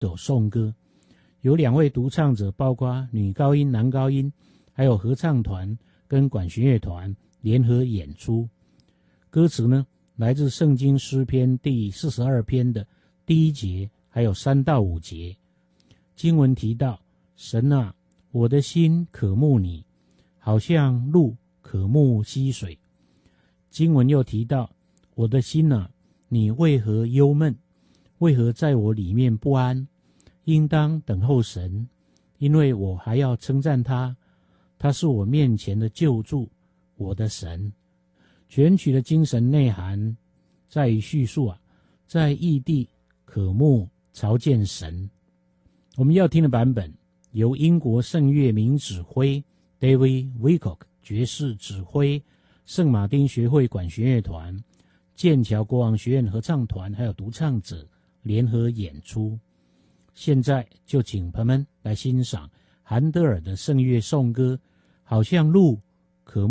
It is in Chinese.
的颂歌，有2位独唱者，包括女高音、男高音，还有合唱团跟管弦乐团联合演出。歌词呢，来自圣经诗篇第42篇的第1节，还有3到5节。经文提到，神啊，我的心渴慕你，好像鹿渴慕溪水。经文又提到，我的心啊，你为何忧闷？为何在我里面不安？应当等候神，因为我还要称赞他，他是我面前的救助，我的神。全曲的精神内涵在于叙述在异地渴慕朝见神。我们要听的版本由英国圣乐名指挥 David Wilcock 爵士指挥，圣马丁学会管弦乐团、剑桥国王学院合唱团还有独唱者联合演出。现在就请朋友们来欣赏韩德尔的圣乐颂歌，好像鹿